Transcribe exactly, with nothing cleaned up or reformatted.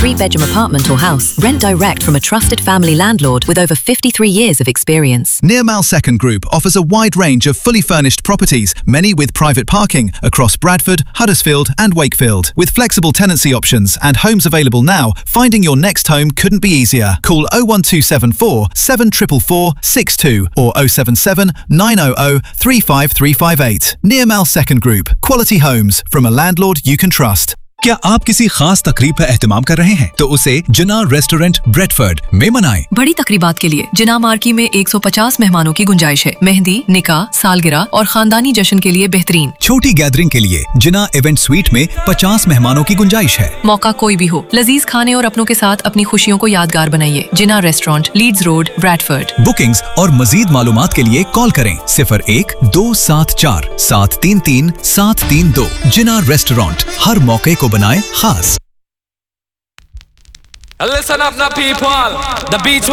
three-bedroom apartment or house. Rent direct from a trusted family landlord with over fifty-three years of experience. Nirmal Second Group offers a wide range of fully furnished properties, many with private parking, across Bradford, Huddersfield and Wakefield. With flexible tenancy options and homes available now, finding your next home couldn't be easier. Call oh one two seven four, seven four four, six two or oh seven seven, nine hundred, three five three five eight. Nirmal Second Group. Quality homes from a landlord you can trust. क्या आप किसी खास तकरीब पर एहतमाम कर रहे हैं तो उसे जिना रेस्टोरेंट ब्रेडफर्ड में मनाएं। बड़ी तकरीबात के लिए जिना मार्की में एक सौ पचास मेहमानों की गुंजाइश है। मेहंदी, निकाह, सालगिरह और खानदानी जश्न के लिए बेहतरीन। छोटी गैदरिंग के लिए जिना इवेंट स्वीट में पचास मेहमानों की गुंजाइश है। मौका कोई भी हो, लजीज खाने और अपनों के साथ अपनी खुशियों को यादगार बनाइए। जिना restaurant, Leeds road, Bradford. Bookings और मजीद मालूमात के लिए कॉल करें सिफर एक दो सात चार सात तीन तीन सात तीन दो। जिना रेस्टोरेंट, हर मौके को बनाए खास। Listen up now people, the beach